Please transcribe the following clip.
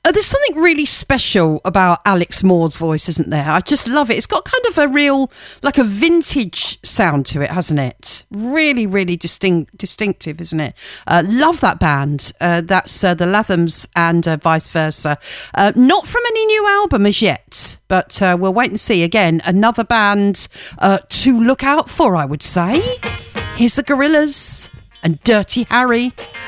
There's something really special about Alex Moore's voice, isn't there? I just love it. It's got kind of a real, like a vintage sound to it, hasn't it? Really, really distinctive, isn't it? Love that band. That's the Lathams and vice versa. Not from any new album as yet, but we'll wait and see. Again, another band to look out for, I would say. Here's the Gorillaz and Dirty Harry.